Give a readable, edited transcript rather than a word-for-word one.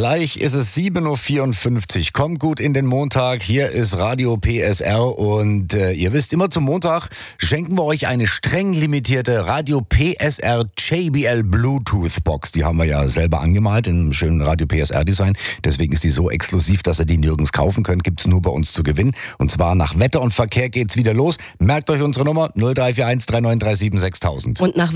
Gleich ist es 7.54 Uhr. Kommt gut in den Montag. Hier ist Radio PSR und ihr wisst, immer zum Montag schenken wir euch eine streng limitierte Radio PSR JBL Bluetooth Box. Die haben wir ja selber angemalt in einem schönen Radio PSR Design. Deswegen ist die so exklusiv, dass ihr die nirgends kaufen könnt. Gibt's nur bei uns zu gewinnen. Und zwar nach Wetter und Verkehr geht's wieder los. Merkt euch unsere Nummer 0341 3937 6000. Und nach